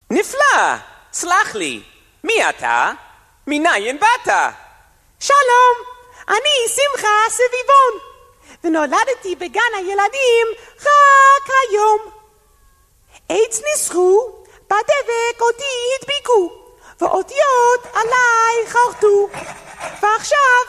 נפלא! סלח לי, מי אתה? מניין באת? שלום, אני שמחה סביבון, ונולדתי בגן הילדים רק היום. עץ ניסחו, בדבק אותי הדביקו, ואותיות עליי חרטו, ועכשיו